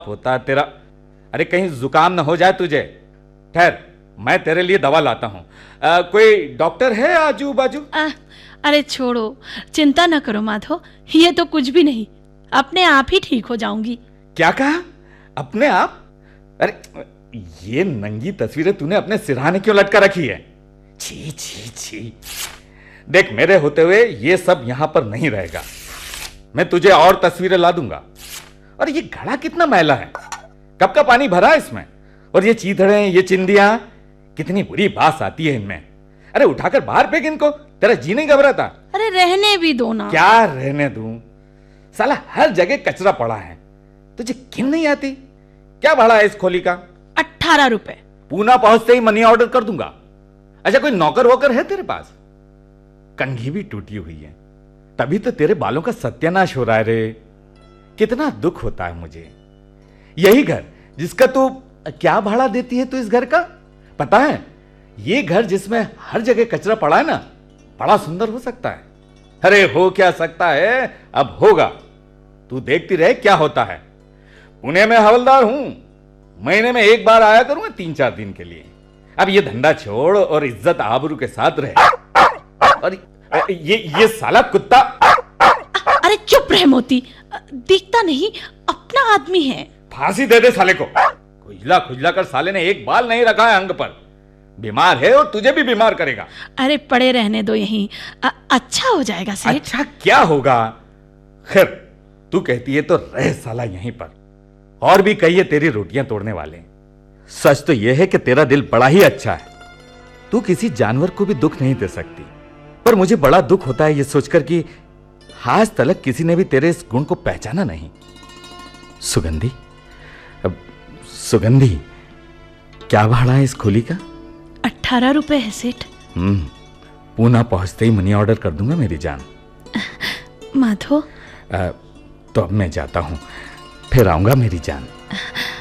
होता तेरा। अरे कहीं जुकाम न हो जाए तुझे। ठहर, मैं तेरे लिए दवा लाता हूँ। कोई डॉक्टर है आजू बाजू? अरे छोड़ो, चिंता न करो माधव, ये तो कुछ भी नहीं, अपने आप ही ठीक हो जाऊंगी। क्या कहा? अपने आप? अरे ये नंगी तस्वीरें तूने अपने सिरहाने क्यों लटका रखी है? छी छी छी। देख, मेरे होते हुए ये सब यहां पर नहीं रहेगा। मैं तुझे और तस्वीरें ला दूंगा। और ये घड़ा कितना मैला है, कब का पानी भरा है इसमें। और ये चीथड़े, ये चिंदियां, कितनी बुरी बास आती है इनमें। अरे उठाकर बाहर फेंक इनको, तेरा जी नहीं घबराता? अरे रहने भी दो ना। क्या रहने दूं? साला हर जगह कचरा पड़ा है, तुझे घिन नहीं आती? क्या भाड़ा है इस खोली का? 18 रुपए। पूना पहुंचते ही मनी ऑर्डर कर दूंगा। अच्छा, कोई नौकर वोकर है तेरे पास? कंघी भी टूटी हुई है, तभी तो तेरे बालों का सत्यानाश हो रहा है रे। कितना दुख होता है मुझे। यही घर जिसका तू क्या भाड़ा देती है तू इस घर का? पता है, ये घर जिसमें हर जगह कचरा पड़ा है ना, बड़ा सुंदर हो सकता है। अरे हो क्या सकता है, अब होगा। तू देखती रहे क्या होता है। पुणे में हवलदार हूं, महीने में एक बार आया करूंगा 3-4 दिन के लिए। अब ये धंधा छोड़ और इज्जत आबरू के साथ रहे। और ये साला कुत्ता। अरे चुप रहे मोती, दिखता नहीं अपना आदमी है। फांसी दे दे साले को। खुजला खुजला कर साले ने एक बाल नहीं रखा है अंग पर। बीमार है और तुझे भी बीमार करेगा। अरे पड़े रहने दो यहीं, अच्छा हो जाएगा सेठ। अच्छा क्या होगा? खैर, तू कहती है तो रह साला यहीं पर। और भी कई है तेरी रोटियां तोड़ने वाले। सच तो यह है कि तेरा दिल बड़ा ही अच्छा है। तू किसी जानवर को भी दुख नहीं दे सकती, पर मुझे बड़ा दुख होता है यह सोचकर कि आज तक किसी ने भी तेरे इस गुण को पहचाना नहीं। सुगंधी, सुगंधी, क्या भाड़ा है इस खोली का? 18 रुपए है सेठ। पूना पहुंचते ही मनी ऑर्डर कर दूंगा मेरी जान। माधव, तो अब मैं जाता हूं, फिर आऊंगा मेरी जान।